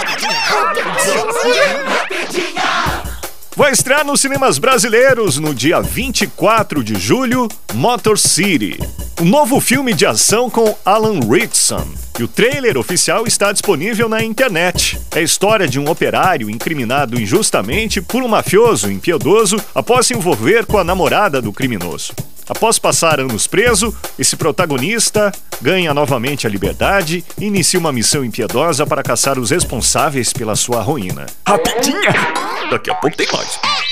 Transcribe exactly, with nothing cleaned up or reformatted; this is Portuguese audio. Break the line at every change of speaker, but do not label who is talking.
Vai estrear nos cinemas brasileiros no dia vinte e quatro de julho, Motor City, um novo filme de ação com Alan Ritchson. E o trailer oficial está disponível na internet. É a história de um operário incriminado injustamente por um mafioso impiedoso após se envolver com a namorada do criminoso. Após passar anos preso, esse protagonista ganha novamente a liberdade e inicia uma missão impiedosa para caçar os responsáveis pela sua ruína.
Rapidinha! Daqui a pouco tem mais.